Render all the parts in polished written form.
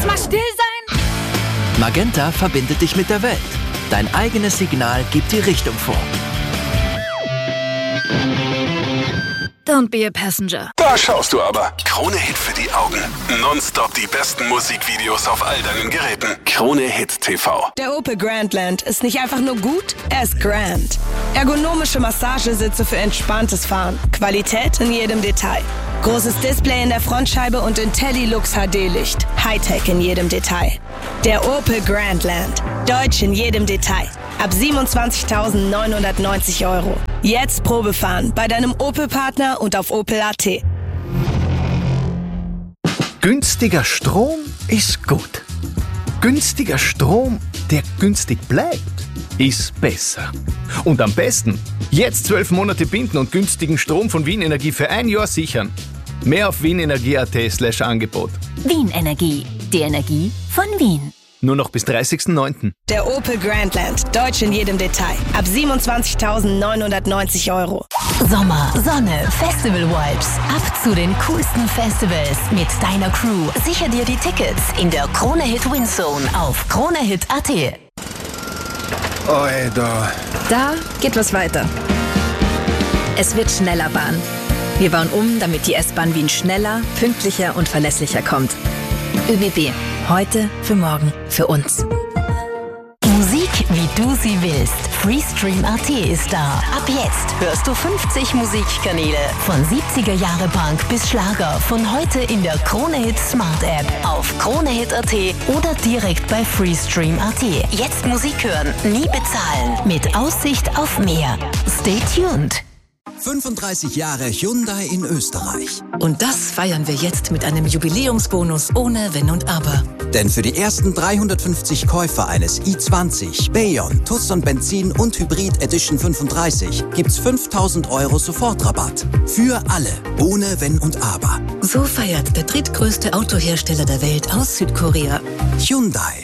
jetzt mal still sein? Magenta verbindet dich mit der Welt. Dein eigenes Signal gibt die Richtung vor. Don't be a passenger. Da schaust du aber. Krone Hit für die Augen. Nonstop die besten Musikvideos auf all deinen Geräten. Krone Hit TV. Der Opel Grandland ist nicht einfach nur gut, er ist grand. Ergonomische Massagesitze für entspanntes Fahren. Qualität in jedem Detail. Großes Display in der Frontscheibe und IntelliLux HD-Licht. Hightech in jedem Detail. Der Opel Grandland. Deutsch in jedem Detail. Ab 27.990 €. Jetzt Probefahren bei deinem Opel-Partner und auf Opel.at. Günstiger Strom ist gut. Günstiger Strom, der günstig bleibt, ist besser. Und am besten, jetzt 12 Monate binden und günstigen Strom von Wien Energie für 1 Jahr sichern. Mehr auf wienenergie.at/Angebot. Wien Energie, die Energie von Wien. Nur noch bis 30.09. Der Opel Grandland. Deutsch in jedem Detail. Ab 27.990 €. Sommer, Sonne, Festival-Vibes. Ab zu den coolsten Festivals mit deiner Crew. Sicher dir die Tickets in der Krone Hit Windzone auf kronehit.at. Alter. Da geht was weiter. Es wird schneller Bahn. Wir bauen um, damit die S-Bahn Wien schneller, pünktlicher und verlässlicher kommt. ÖBB. Heute, für morgen, für uns. Musik, wie du sie willst. Freestream.at ist da. Ab jetzt hörst du 50 Musikkanäle. Von 70er Jahre Punk bis Schlager. Von heute in der Krone Hit Smart App. Auf kronehit.at oder direkt bei Freestream.at. Jetzt Musik hören, nie bezahlen. Mit Aussicht auf mehr. Stay tuned. 35 Jahre Hyundai in Österreich. Und das feiern wir jetzt mit einem Jubiläumsbonus ohne Wenn und Aber. Denn für die ersten 350 Käufer eines i20, Bayon, Tucson Benzin und Hybrid Edition 35 gibt's 5.000 € Sofortrabatt. Für alle, ohne Wenn und Aber. So feiert der drittgrößte Autohersteller der Welt aus Südkorea. Hyundai.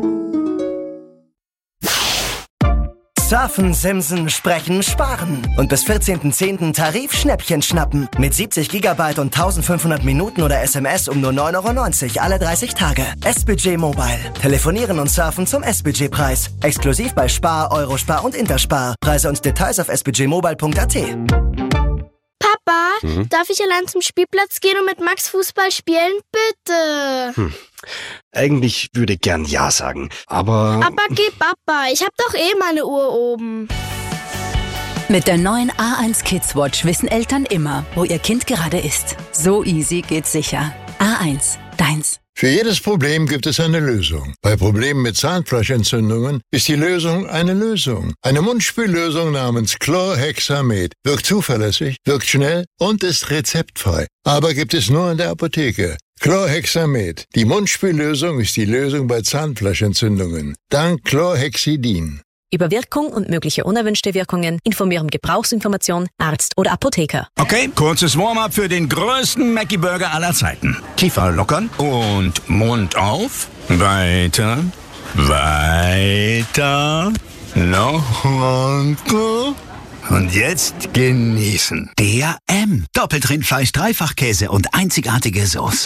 Surfen, Simsen, Sprechen, Sparen. Und bis 14.10. Tarif-Schnäppchen schnappen. Mit 70 GB und 1500 Minuten oder SMS um nur 9,90 € alle 30 Tage. S-Budget Mobile. Telefonieren und surfen zum S-Budget-Preis. Exklusiv bei Spar, Eurospar und Interspar. Preise und Details auf sbudgetmobile.at. Papa, darf ich allein zum Spielplatz gehen und mit Max Fußball spielen? Bitte. Eigentlich würde ich gern Ja sagen, aber... Aber geh Papa, ich hab doch eh meine Uhr oben. Mit der neuen A1 Kids Watch wissen Eltern immer, wo ihr Kind gerade ist. So easy geht's sicher. A1, deins. Für jedes Problem gibt es eine Lösung. Bei Problemen mit Zahnfleischentzündungen ist die Lösung eine Lösung. Eine Mundspüllösung namens Chlorhexamet wirkt zuverlässig, wirkt schnell und ist rezeptfrei. Aber gibt es nur in der Apotheke. Chlorhexamet. Die Mundspüllösung ist die Lösung bei Zahnfleischentzündungen. Dank Chlorhexidin. Über Wirkung und mögliche unerwünschte Wirkungen informieren Gebrauchsinformation, Arzt oder Apotheker. Okay, kurzes Warm-up für den größten Mackie-Burger aller Zeiten. Kiefer lockern und Mund auf. Weiter, weiter, noch weiter. Und jetzt genießen. Der M. Doppeltrindfleisch, Dreifachkäse und einzigartige Sauce.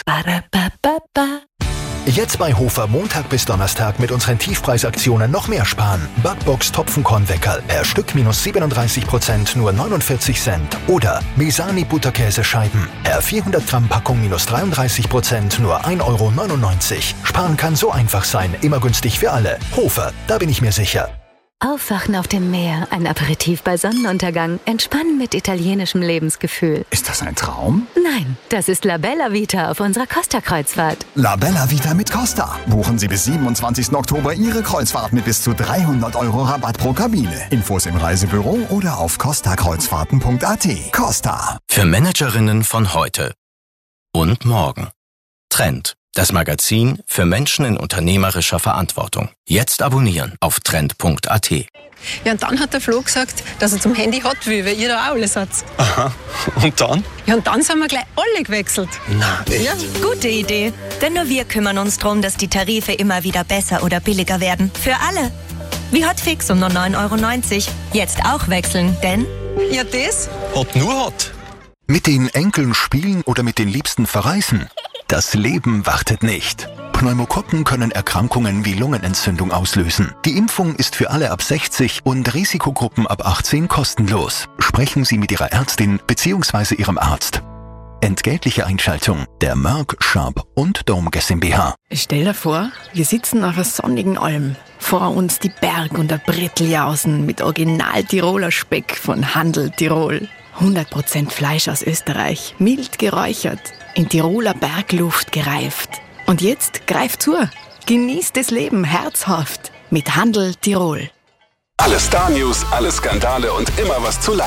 Jetzt bei Hofer Montag bis Donnerstag mit unseren Tiefpreisaktionen noch mehr sparen. Backbox Topfenkornweckerl per Stück minus 37%, nur 49 Cent. Oder Mesani Butterkäsescheiben per 400 Gramm Packung minus 33%, nur 1,99 €. Sparen kann so einfach sein, immer günstig für alle. Hofer, da bin ich mir sicher. Aufwachen auf dem Meer, ein Aperitif bei Sonnenuntergang, entspannen mit italienischem Lebensgefühl. Ist das ein Traum? Nein, das ist La Bella Vita auf unserer Costa-Kreuzfahrt. La Bella Vita mit Costa. Buchen Sie bis 27. Oktober Ihre Kreuzfahrt mit bis zu 300 € Rabatt pro Kabine. Infos im Reisebüro oder auf costakreuzfahrten.at. Costa. Für Managerinnen von heute und morgen. Trend. Das Magazin für Menschen in unternehmerischer Verantwortung. Jetzt abonnieren auf trend.at. Ja, und dann hat der Flo gesagt, dass er zum Handy hat will, weil ihr da auch alle seid. Aha, und dann? Ja, und dann sind wir gleich alle gewechselt. Na, echt? Ja. Gute Idee. Denn nur wir kümmern uns darum, dass die Tarife immer wieder besser oder billiger werden. Für alle. Wie Hotfix um nur 9,90 €. Jetzt auch wechseln, denn... Ja, das? Hot nur Hot. Mit den Enkeln spielen oder mit den Liebsten verreisen? Das Leben wartet nicht. Pneumokokken können Erkrankungen wie Lungenentzündung auslösen. Die Impfung ist für alle ab 60 und Risikogruppen ab 18 kostenlos. Sprechen Sie mit Ihrer Ärztin bzw. Ihrem Arzt. Entgeltliche Einschaltung der Merck, Sharp und Dome GmbH. Stell dir vor, wir sitzen auf einer sonnigen Alm. Vor uns die Berg- und der Bretteljausen mit Original-Tiroler Speck von Handel Tirol. 100% Fleisch aus Österreich, mild geräuchert, in Tiroler Bergluft gereift. Und jetzt greif zu, genießt das Leben herzhaft mit Handel Tirol. Alle Star-News, alle Skandale und immer was zu lachen.